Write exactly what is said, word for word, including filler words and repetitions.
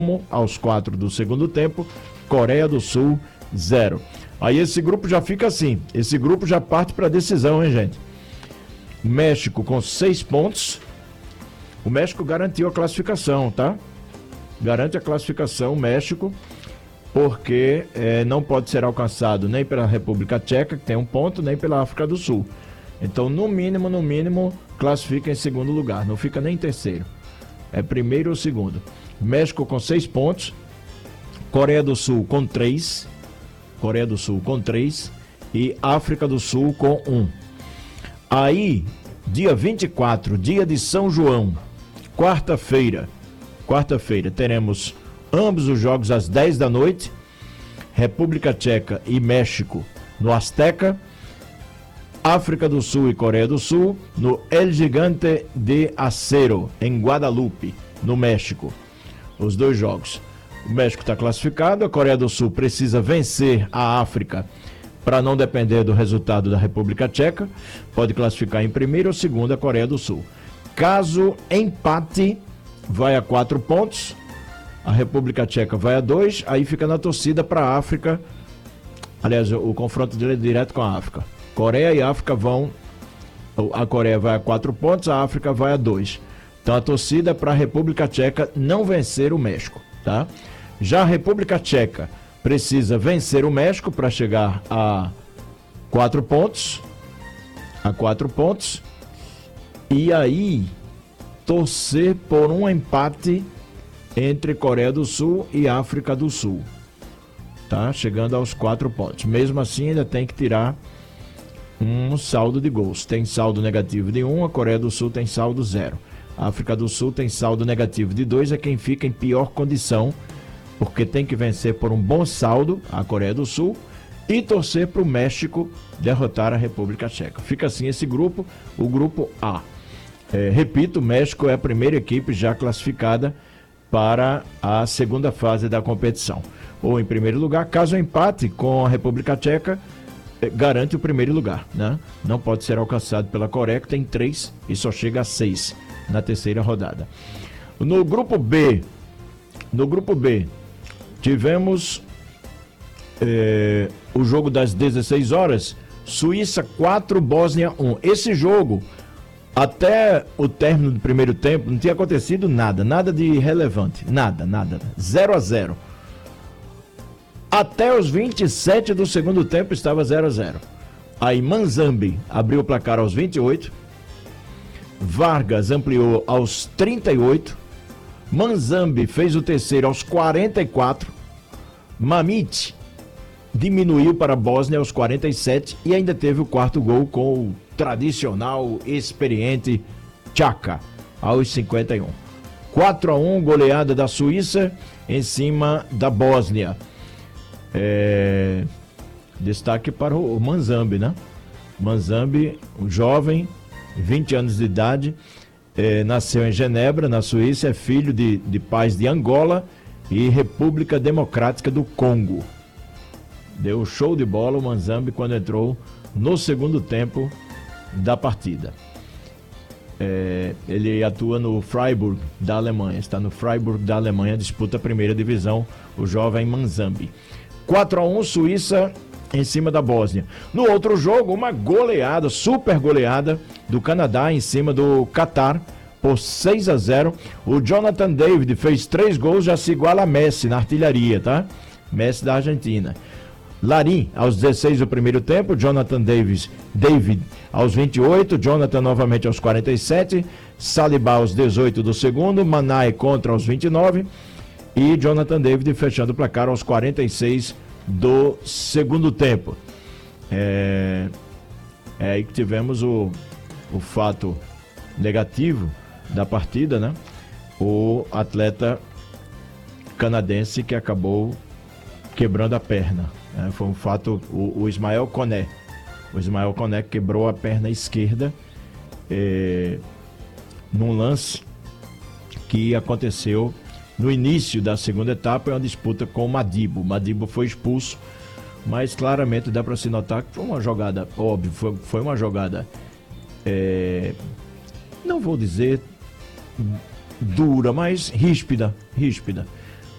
aos quatro do segundo tempo, Coreia do Sul, zero. Aí esse grupo já fica assim, esse grupo já parte para a decisão, hein, gente? México com seis pontos, o México garantiu a classificação, tá? Garante a classificação, o México, porque é, não pode ser alcançado nem pela República Tcheca, que tem um ponto, nem pela África do Sul. Então, no mínimo, no mínimo, classifica em segundo lugar, não fica nem em terceiro. É primeiro ou segundo. México com seis pontos, Coreia do Sul com três, Coreia do Sul com três e África do Sul com um. Aí, dia vinte e quatro, dia de São João, quarta-feira, quarta-feira, teremos ambos os jogos às dez da noite, República Tcheca e México no Azteca, África do Sul e Coreia do Sul no El Gigante de Acero, em Guadalupe, no México. Os dois jogos. O México está classificado, a Coreia do Sul precisa vencer a África para não depender do resultado da República Tcheca. Pode classificar em primeiro ou segundo a Coreia do Sul. Caso empate, vai a quatro pontos, a República Tcheca vai a dois, aí fica na torcida para a África. Aliás, o confronto dele é direto com a África. Coreia e África vão, a Coreia vai a quatro pontos, a África vai a dois. Então a torcida para a República Tcheca não vencer o México, tá? Já a República Tcheca precisa vencer o México para chegar a quatro pontos, a quatro pontos, e aí torcer por um empate entre Coreia do Sul e África do Sul, tá? Chegando aos quatro pontos. Mesmo assim, ainda tem que tirar um saldo de gols. Tem saldo negativo de um, a Coreia do Sul tem saldo zero. A África do Sul tem saldo negativo de dois, é quem fica em pior condição, porque tem que vencer por um bom saldo a Coreia do Sul e torcer para o México derrotar a República Tcheca. Fica assim esse grupo, o grupo A. É, repito, o México é a primeira equipe já classificada para a segunda fase da competição. Ou em primeiro lugar, caso empate com a República Tcheca, garante o primeiro lugar, né? Não pode ser alcançado pela Coreia, que tem três e só chega a seis na terceira rodada. No grupo B, no grupo B, tivemos é, o jogo das dezesseis horas, Suíça quatro, Bósnia um. Esse jogo, até o término do primeiro tempo, não tinha acontecido nada, nada de relevante, nada, nada, zero a zero. Até os vinte e sete do segundo tempo estava zero a zero. Aí Manzambi abriu o placar aos vinte e oito, Vargas ampliou aos trinta e oito, Manzambi fez o terceiro aos quarenta e quatro, Mamit diminuiu para a Bósnia aos quarenta e sete e ainda teve o quarto gol com o tradicional, experiente Chaka aos cinquenta e um. quatro a um, goleada da Suíça em cima da Bósnia. É... Destaque para o Manzambi, né? Manzambi, um jovem, vinte anos de idade, é, nasceu em Genebra, na Suíça, é filho de, de pais de Angola e República Democrática do Congo. Deu show de bola o Manzambi quando entrou no segundo tempo da partida. É, ele atua no Freiburg da Alemanha, está no Freiburg da Alemanha, disputa a primeira divisão, o jovem Manzambi. quatro a um, Suíça em cima da Bósnia. No outro jogo, uma goleada, super goleada do Canadá em cima do Catar por seis a zero. O Jonathan David fez três gols, já se iguala a Messi na artilharia, tá? Messi da Argentina. Larin aos dezesseis do primeiro tempo, Jonathan Davis, David aos vinte e oito, Jonathan novamente aos quarenta e sete, Saliba aos dezoito do segundo, Manai contra aos vinte e nove e Jonathan David fechando o placar aos quarenta e seis do segundo tempo. É, é aí que tivemos o, o fato negativo da partida, né? O atleta canadense que acabou quebrando a perna. É, foi um fato, o, o Ismael Koné. O Ismael Koné quebrou a perna esquerda é, num lance que aconteceu no início da segunda etapa, é uma disputa com o Madibo. O Madibo foi expulso, mas claramente dá para se notar que foi uma jogada, óbvio, foi, foi uma jogada, é, não vou dizer dura, mas ríspida, ríspida.